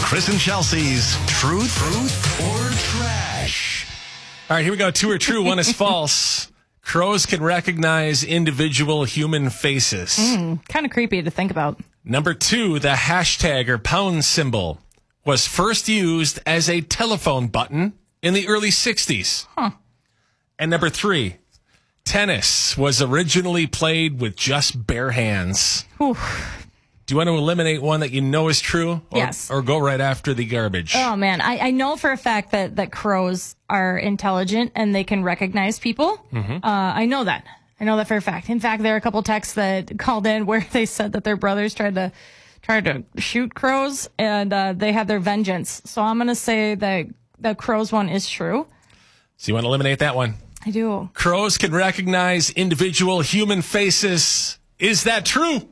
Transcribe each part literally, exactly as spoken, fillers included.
Chris and Chelsea's Truth, Truth or Trash. All right, here we go. Two are true, one is false. Crows can recognize individual human faces. Mm, kind of creepy to think about. Number two, the hashtag or pound symbol was first used as a telephone button in the early sixties. Huh. And number three, tennis was originally played with just bare hands. Oof. Do you want to eliminate one that you know is true? Or, yes. Or go right after the garbage? Oh, man. I, I know for a fact that, that crows are intelligent and they can recognize people. Mm-hmm. Uh, I know that. I know that for a fact. In fact, there are a couple texts that called in where they said that their brothers tried to tried to shoot crows and uh, they had their vengeance. So I'm going to say that the crows one is true. So you want to eliminate that one? I do. Crows can recognize individual human faces. Is that true?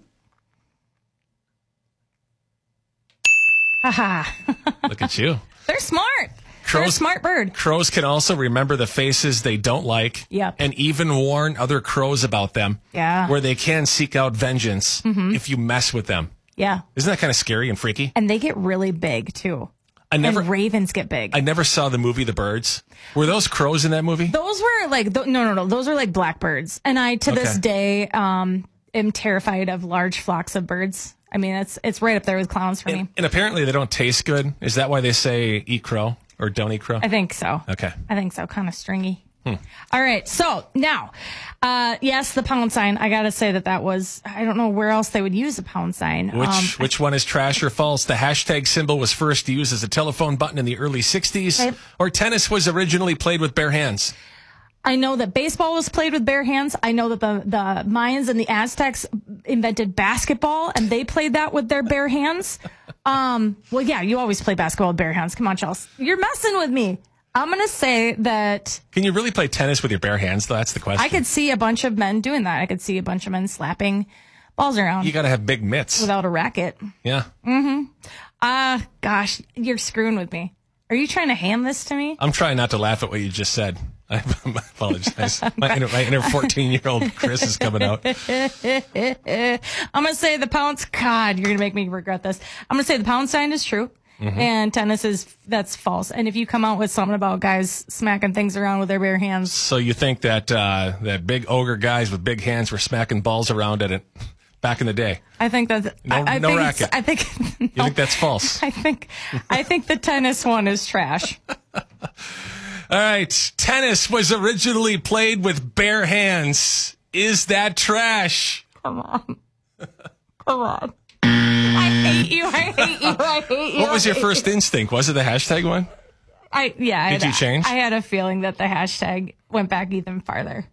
Haha. Look at you. They're smart. Crows, They're a smart bird. Crows can also remember the faces they don't like. Yep. And even warn other crows about them. Yeah. Where they can seek out vengeance mm-hmm. if you mess with them. Yeah. Isn't that kind of scary and freaky? And they get really big, too. I never, and ravens get big. I never saw the movie The Birds. Were those crows in that movie? Those were like, th- no, no, no. Those are like blackbirds. And I, to Okay. this day, um, am terrified of large flocks of birds. I mean, it's it's right up there with clowns for and, me. And apparently they don't taste good. Is that why they say eat crow or don't eat crow? I think so. Okay. I think so. Kind of stringy. Hmm. All right. So now, uh, yes, the pound sign. I got to say that that was, I don't know where else they would use a pound sign. Which um, which one is trash or false? The hashtag symbol was first used as a telephone button in the early sixties, I, or tennis was originally played with bare hands? I know that baseball was played with bare hands. I know that the, the Mayans and the Aztecs invented basketball, and they played that with their bare hands. Um, well, yeah, you always play basketball with bare hands. Come on, Chelsea. You're messing with me. I'm going to say that... Can you really play tennis with your bare hands, though? That's the question. I could see a bunch of men doing that. I could see a bunch of men slapping balls around. You got to have big mitts. Without a racket. Yeah. Mm-hmm. Uh, gosh, you're screwing with me. Are you trying to hand this to me? I'm trying not to laugh at what you just said. I apologize. My inner, my inner fourteen-year-old Chris is coming out. I'm going to say the pound... God, you're going to make me regret this. I'm going to say the pound sign is true. Mm-hmm. And tennis is, that's false. And if you come out with something about guys smacking things around with their bare hands. So you think that uh, that big ogre guys with big hands were smacking balls around at it back in the day? I think that's, no, I, I no think racket. I think, no, you think that's false? I think, I think the tennis one is trash. All right. Tennis was originally played with bare hands. Is that trash? Come on. Come on. I hate you. I hate you. I hate you. What was your first instinct? Was it the hashtag one? I yeah. I Did had, you change? I had a feeling that the hashtag went back even farther.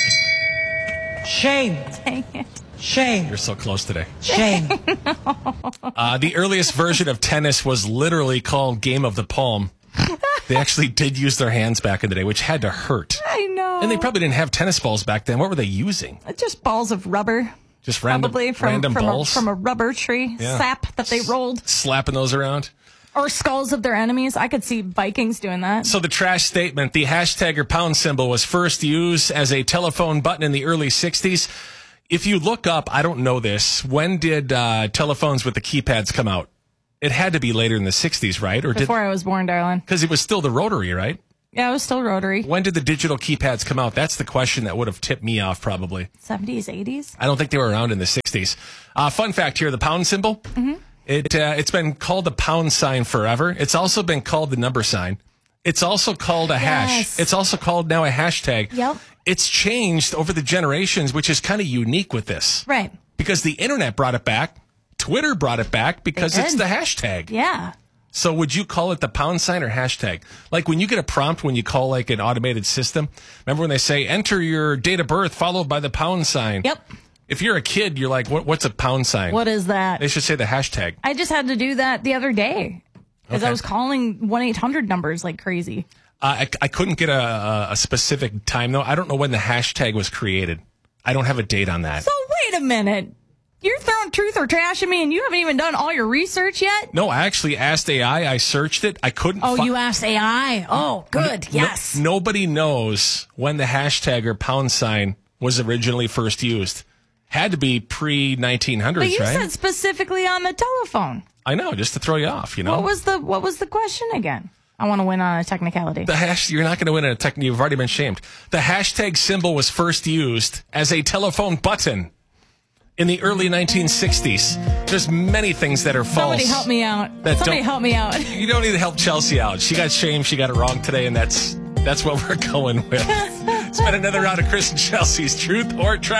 Shame. Dang it. Shame. You're so close today. Shame. uh, the earliest version of tennis was literally called Game of the Palm. They actually did use their hands back in the day, which had to hurt. I know. And they probably didn't have tennis balls back then. What were they using? Just balls of rubber. Just random, Probably from, random from balls? A, from a rubber tree. Yeah. Sap that they rolled. Slapping those around. Or skulls of their enemies. I could see Vikings doing that. So the trash statement, the hashtag or pound symbol was first used as a telephone button in the early sixties. If you look up, I don't know this, when did uh, telephones with the keypads come out? It had to be later in the sixties, right? Or Before did, I was born, darling. Because it was still the rotary, right? Yeah, it was still rotary. When did the digital keypads come out? That's the question that would have tipped me off, probably. seventies, eighties? I don't think they were around in the sixties. Uh, fun fact here, the pound symbol, mm-hmm. it, uh, it's been called the pound sign forever. It's also been called the number sign. It's also called a hash. Yes. It's also called now a hashtag. Yep. It's changed over the generations, which is kind of unique with this. Right. Because the internet brought it back. Twitter brought it back because They it's did. the hashtag. Yeah. So would you call it the pound sign or hashtag? Like when you get a prompt when you call like an automated system, remember when they say enter your date of birth followed by the pound sign? Yep. If you're a kid, you're like, what, what's a pound sign? What is that? They should say the hashtag. I just had to do that the other day. Because Okay. I was calling one eight hundred numbers like crazy. Uh, I, I couldn't get a, a specific time though. I don't know when the hashtag was created. I don't have a date on that. So wait a minute. You're throwing truth or trash at me and you haven't even done all your research yet? No, I actually asked A I. I searched it. I couldn't. Oh, fi- you asked A I. Oh, good. No- yes. nobody knows when the hashtag or pound sign was originally first used. had to be pre nineteen hundreds, But you right? said specifically on the telephone. I know, just to throw you off, you know. What was the What was the question again? I want to win on a technicality. The hash, you're not going to win in a tech. You've already been shamed. The hashtag symbol was first used as a telephone button in the early nineteen sixties. There's many things that are false. Somebody help me out. That Somebody don't- help me out. You don't need to help Chelsea out. She got shamed. She got it wrong today, and that's that's what we're going with. It's been another round of Chris and Chelsea's Truth or Trash.